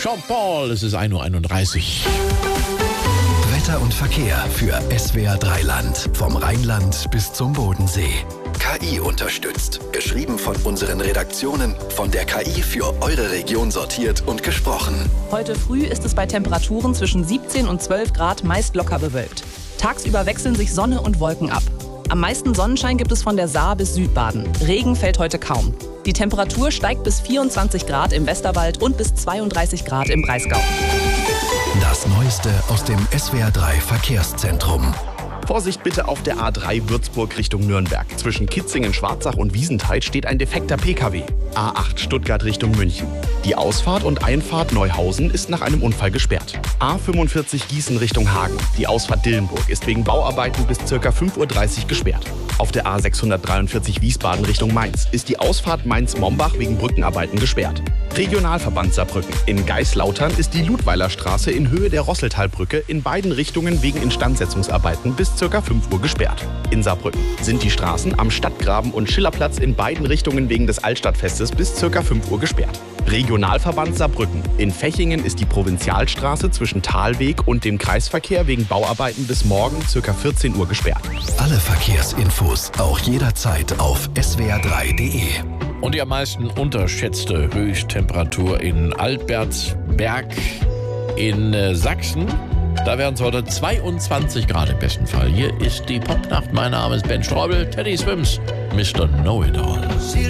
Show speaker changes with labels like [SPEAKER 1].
[SPEAKER 1] Sean Paul, es ist 1:31 Uhr.
[SPEAKER 2] Wetter und Verkehr für SWR 3 Land. Vom Rheinland bis zum Bodensee. KI unterstützt. Geschrieben von unseren Redaktionen, von der KI für eure Region sortiert und gesprochen.
[SPEAKER 3] Heute früh ist es bei Temperaturen zwischen 17 und 12 Grad meist locker bewölkt. Tagsüber wechseln sich Sonne und Wolken ab. Am meisten Sonnenschein gibt es von der Saar bis Südbaden. Regen fällt heute kaum. Die Temperatur steigt bis 24 Grad im Westerwald und bis 32 Grad im Breisgau.
[SPEAKER 2] Das Neueste aus dem SWR 3 Verkehrszentrum.
[SPEAKER 4] Vorsicht bitte auf der A3 Würzburg Richtung Nürnberg. Zwischen Kitzingen, Schwarzach und Wiesenthal steht ein defekter PKW. A8 Stuttgart Richtung München. Die Ausfahrt und Einfahrt Neuhausen ist nach einem Unfall gesperrt. A45 Gießen Richtung Hagen. Die Ausfahrt Dillenburg ist wegen Bauarbeiten bis ca. 5:30 Uhr gesperrt. Auf der A643 Wiesbaden Richtung Mainz ist die Ausfahrt Mainz-Mombach wegen Brückenarbeiten gesperrt. Regionalverband Saarbrücken. In Geislautern ist die Ludweiler-Straße in Höhe der Rosseltalbrücke in beiden Richtungen wegen Instandsetzungsarbeiten bis ca. 5 Uhr gesperrt. In Saarbrücken sind die Straßen am Stadtgraben und Schillerplatz in beiden Richtungen wegen des Altstadtfestes bis ca. 5 Uhr gesperrt. Regionalverband Saarbrücken. In Fechingen ist die Provinzialstraße zwischen Talweg und dem Kreisverkehr wegen Bauarbeiten bis morgen ca. 14 Uhr gesperrt.
[SPEAKER 2] Alle Verkehrsinfos auch jederzeit auf swr3.de.
[SPEAKER 1] Und die am meisten unterschätzte Höchsttemperatur in Altbertsberg in Sachsen. Da wären es heute 22 Grad im besten Fall. Hier ist die Popnacht. Mein Name ist Ben Streubel. Teddy Swims, Mr. Know-It-All.